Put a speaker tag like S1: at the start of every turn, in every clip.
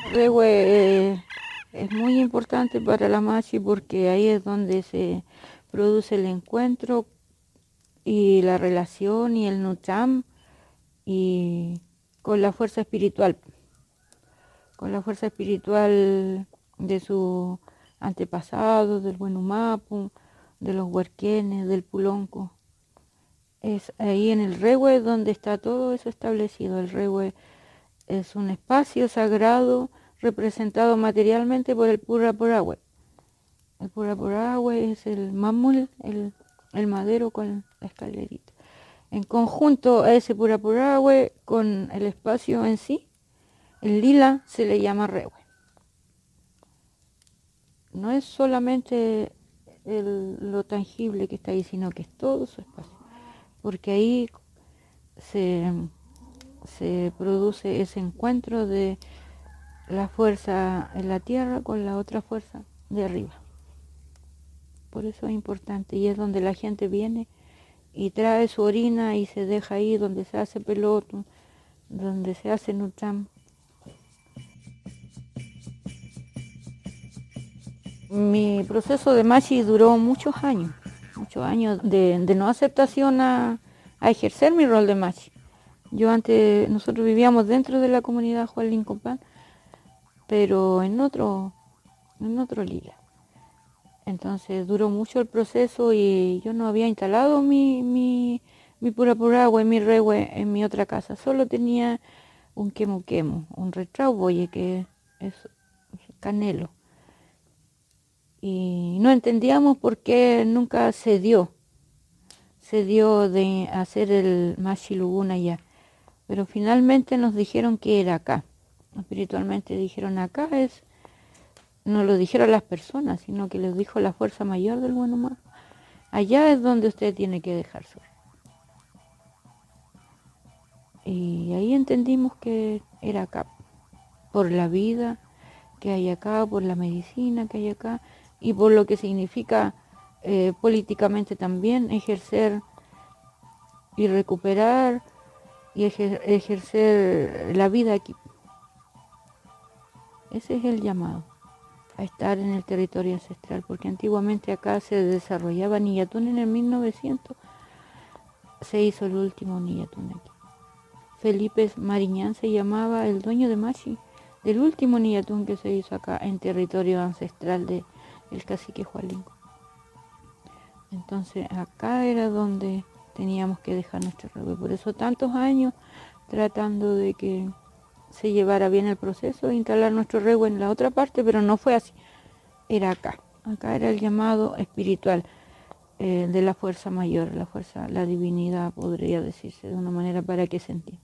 S1: Rehue es muy importante para la Machi porque ahí es donde se produce el encuentro y la relación y el Nucham y con la fuerza espiritual de su antepasado, del buen Humapu, de los huarquenes, del Pulonco. Es ahí en el Rehue donde está todo eso establecido. El Rehue es un espacio sagrado representado materialmente por el Purapurahue. El Purapurahue es el mamul, el madero con la escalerita. En conjunto a ese Purapurahue con el espacio en sí, el lila se le llama Rehue. No es solamente lo tangible que está ahí, sino que es todo su espacio. Porque ahí se produce ese encuentro de la fuerza en la tierra con la otra fuerza de arriba. Por eso es importante y es donde la gente viene y trae su orina y se deja ahí donde se hace peloto, donde se hace nutam. Mi proceso de machi duró muchos años de no aceptación a ejercer mi rol de machi. Nosotros vivíamos dentro de la comunidad Juan Lincopán, pero en otro lila. Entonces duró mucho el proceso y yo no había instalado mi purapurahue, mi rehue en mi otra casa. Solo tenía un quemu, un retrauboye que es canelo. Y no entendíamos por qué nunca se dio de hacer el machiluguna allá. Pero finalmente nos dijeron que era acá. Espiritualmente dijeron acá es, no lo dijeron las personas, sino que les dijo la fuerza mayor del buen humano. Allá es donde usted tiene que dejar su. Y ahí entendimos que era acá, por la vida que hay acá, por la medicina que hay acá y por lo que significa políticamente también ejercer y recuperar y ejercer la vida aquí. Ese es el llamado, a estar en el territorio ancestral, porque antiguamente acá se desarrollaba Niyatún en el 1900, se hizo el último Niyatún aquí. Felipe Mariñán se llamaba el dueño de Machi, del último Niyatún que se hizo acá en territorio ancestral del cacique Hualinco. Entonces acá era donde teníamos que dejar nuestro rehue. Por eso tantos años tratando de que se llevara bien el proceso de instalar nuestro rehue en la otra parte, pero no fue así. Era acá. Acá era el llamado espiritual de la fuerza mayor, la divinidad, podría decirse de una manera para que se entienda.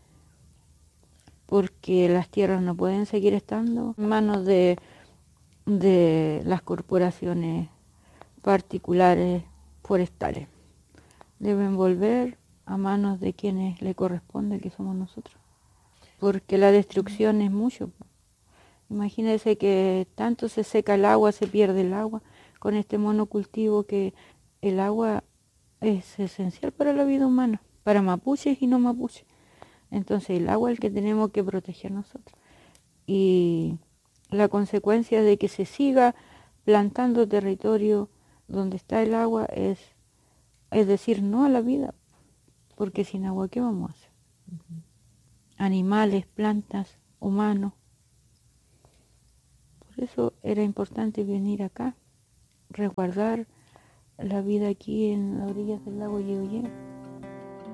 S1: Porque las tierras no pueden seguir estando en manos de las corporaciones particulares forestales. Deben volver a manos de quienes le corresponde, que somos nosotros. Porque la destrucción es mucho. Imagínense que tanto se seca el agua, se pierde el agua, con este monocultivo que el agua es esencial para la vida humana, para mapuches y no mapuches. Entonces el agua es el que tenemos que proteger nosotros. Y la consecuencia de que se siga plantando territorio donde está el agua es decir no a la vida, porque sin agua ¿qué vamos a hacer? Animales, plantas, humanos. Por eso era importante venir acá, resguardar la vida aquí en las orillas del lago Yeoyé.